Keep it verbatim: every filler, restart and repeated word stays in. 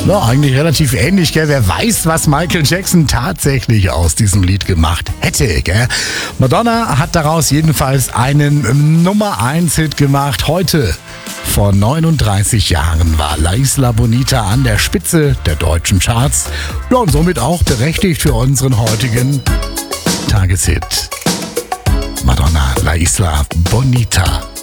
Ja, eigentlich relativ ähnlich, gell? Wer weiß, was Michael Jackson tatsächlich aus diesem Lied gemacht hätte, gell? Madonna hat daraus jedenfalls einen Nummer eins Hit gemacht. Heute, vor neununddreißig Jahren, war La Isla Bonita an der Spitze der deutschen Charts. Ja, und somit auch berechtigt für unseren heutigen Tageshit. Madonna, La Isla Bonita.